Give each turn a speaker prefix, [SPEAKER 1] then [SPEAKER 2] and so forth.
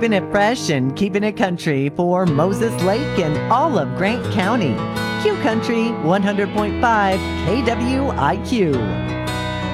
[SPEAKER 1] keeping it fresh and keeping it country for Moses Lake and all of Grant County. Q Country 100.5 KWIQ.